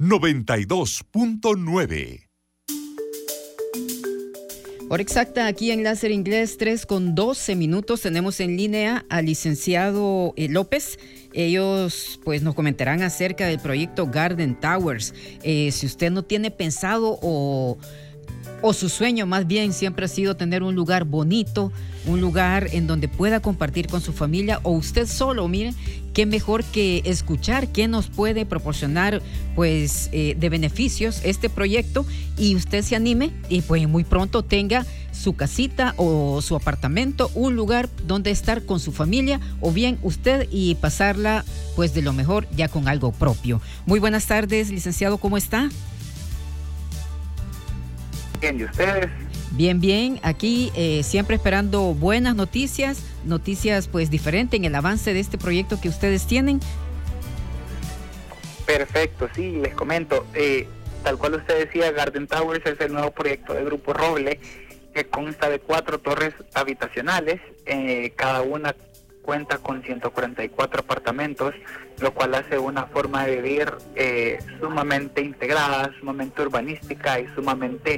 92.9. Hora exacta aquí en Láser Inglés, 3:12. Tenemos en línea al licenciado López. Ellos pues nos comentarán acerca del proyecto Garden Towers. Si usted no tiene pensado o su sueño más bien siempre ha sido tener un lugar bonito, un lugar en donde pueda compartir con su familia o usted solo, mire, qué mejor que escuchar qué nos puede proporcionar pues de beneficios este proyecto y usted se anime y pues muy pronto tenga su casita o su apartamento, un lugar donde estar con su familia o bien usted y pasarla pues de lo mejor ya con algo propio. Muy buenas tardes, licenciado, ¿cómo está? Bien, ¿y ustedes? Bien, aquí siempre esperando buenas noticias pues diferentes en el avance de este proyecto que ustedes tienen. Perfecto, sí, les comento, tal cual usted decía, Garden Towers es el nuevo proyecto de Grupo Roble, que consta de 4 torres habitacionales, cada una cuenta con 144 apartamentos, lo cual hace una forma de vivir sumamente integrada, sumamente urbanística y sumamente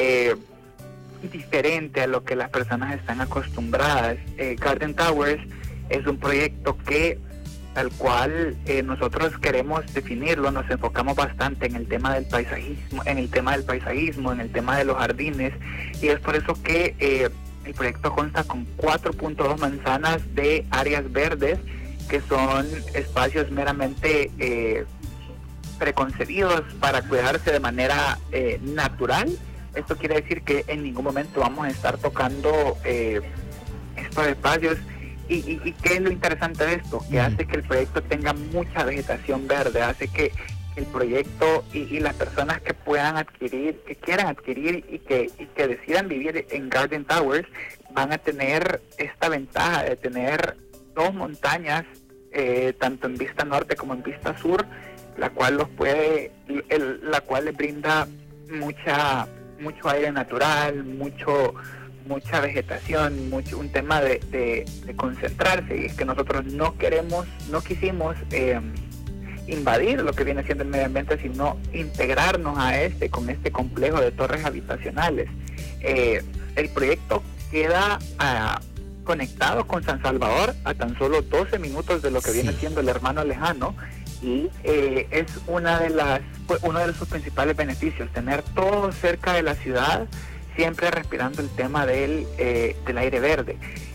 diferente a lo que las personas están acostumbradas. Garden Towers es un proyecto que tal cual nosotros queremos definirlo, nos enfocamos bastante en el tema del paisajismo, en el tema de los jardines, y es por eso que el proyecto consta con 4.2 manzanas de áreas verdes, que son espacios meramente preconcebidos para cuidarse de manera natural. Esto quiere decir que en ningún momento vamos a estar tocando estos espacios. ¿Y qué es lo interesante de esto? Que hace que el proyecto tenga mucha vegetación verde, hace que el proyecto y las personas que puedan adquirir, que quieran adquirir y que decidan vivir en Garden Towers, van a tener esta ventaja de tener 2 montañas, tanto en vista norte como en vista sur, la cual les brinda mucho aire natural, mucha vegetación, un tema de concentrarse, y es que nosotros no quisimos invadir lo que viene siendo el medio ambiente, sino integrarnos con este complejo de torres habitacionales. El proyecto queda conectado con San Salvador a tan solo 12 minutos de lo que viene siendo el hermano lejano, y es uno de sus principales beneficios, tener todo cerca de la ciudad, siempre respirando el tema del aire verde.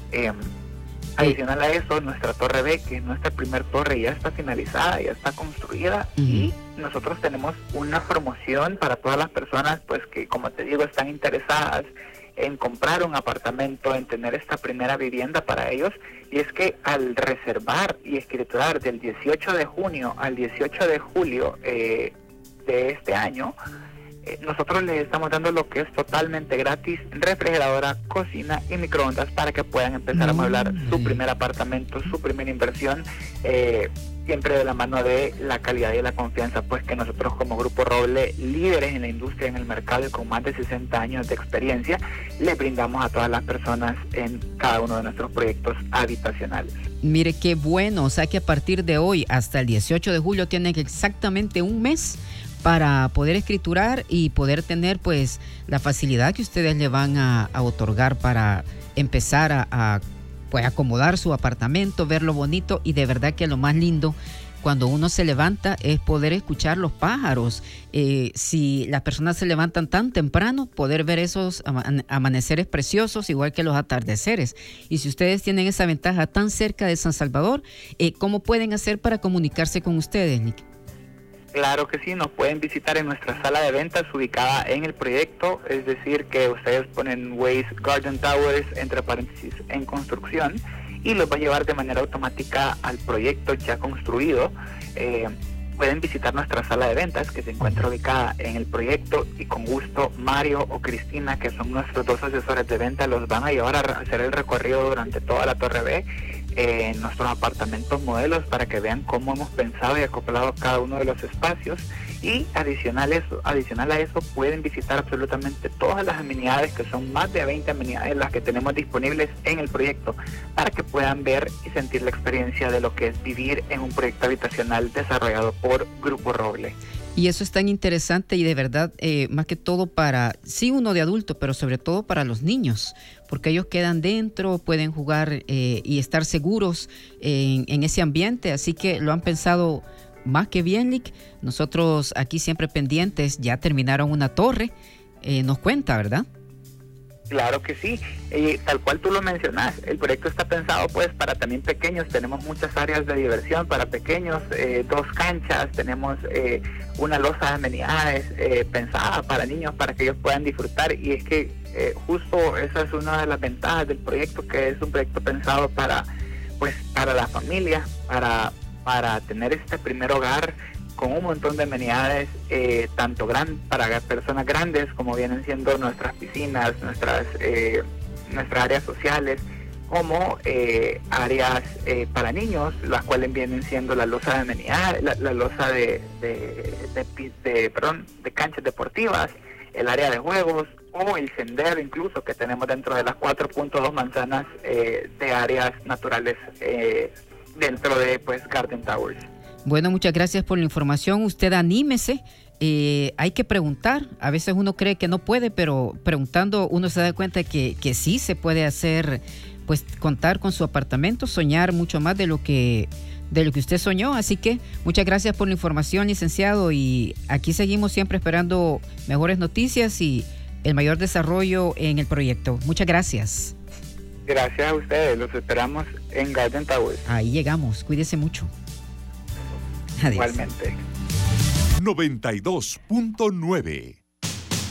Adicional a eso, nuestra torre B, que es nuestra primer torre, ya está finalizada, ya está construida, y nosotros tenemos una promoción para todas las personas pues que, como te digo, están interesadas en comprar un apartamento, en tener esta primera vivienda para ellos, y es que al reservar y escriturar del 18 de junio al 18 de julio de este año, nosotros les estamos dando lo que es totalmente gratis: refrigeradora, cocina y microondas, para que puedan empezar a amueblar su primer apartamento, su primera inversión, siempre de la mano de la calidad y la confianza pues que nosotros como Grupo Roble, líderes en la industria, en el mercado y con más de 60 años de experiencia, le brindamos a todas las personas en cada uno de nuestros proyectos habitacionales. Mire qué bueno, o sea que a partir de hoy hasta el 18 de julio tienen exactamente un mes para poder escriturar y poder tener pues la facilidad que ustedes le van a otorgar para empezar a pues acomodar su apartamento, verlo bonito, y de verdad que lo más lindo cuando uno se levanta es poder escuchar los pájaros. Si las personas se levantan tan temprano, poder ver esos amaneceres preciosos, igual que los atardeceres. Y si ustedes tienen esa ventaja tan cerca de San Salvador, ¿cómo pueden hacer para comunicarse con ustedes, Nick? Claro que sí, nos pueden visitar en nuestra sala de ventas ubicada en el proyecto, es decir, que ustedes ponen Waze Garden Towers entre paréntesis en construcción, y los va a llevar de manera automática al proyecto ya construido. Pueden visitar nuestra sala de ventas, que se encuentra ubicada en el proyecto, y con gusto Mario o Cristina, que son nuestros 2 asesores de venta, los van a llevar a hacer el recorrido durante toda la Torre B, en nuestros apartamentos modelos, para que vean cómo hemos pensado y acoplado cada uno de los espacios. Y adicional a eso, pueden visitar absolutamente todas las amenidades, que son más de 20 amenidades las que tenemos disponibles en el proyecto, para que puedan ver y sentir la experiencia de lo que es vivir en un proyecto habitacional desarrollado por Grupo Roble. Y eso es tan interesante y de verdad, más que todo para, sí, uno de adulto, pero sobre todo para los niños, porque ellos quedan dentro, pueden jugar y estar seguros en ese ambiente. Así que lo han pensado más que bien, Lic. Nosotros aquí siempre pendientes, ya terminaron una torre, nos cuenta, ¿verdad? Claro que sí, tal cual tú lo mencionas, el proyecto está pensado pues para también pequeños. Tenemos muchas áreas de diversión para pequeños, 2 canchas, tenemos una losa de amenidades pensada para niños para que ellos puedan disfrutar, y es que justo esa es una de las ventajas del proyecto, que es un proyecto pensado para la familia, para tener este primer hogar con un montón de amenidades, tanto para personas grandes, como vienen siendo nuestras piscinas, nuestras áreas sociales, como áreas para niños, las cuales vienen siendo la losa de amenidades, la losa de canchas deportivas, el área de juegos, o el sendero incluso que tenemos dentro de las 4.2 manzanas de áreas naturales dentro de Garden Towers. Bueno, muchas gracias por la información. Usted anímese. Hay que preguntar. A veces uno cree que no puede, pero preguntando uno se da cuenta que sí se puede hacer, pues contar con su apartamento, soñar mucho más de lo que usted soñó. Así que muchas gracias por la información, licenciado. Y aquí seguimos siempre esperando mejores noticias y el mayor desarrollo en el proyecto. Muchas gracias. Gracias a ustedes. Los esperamos en Garden Towers. Ahí llegamos. Cuídese mucho. Adiós. Igualmente. 92.9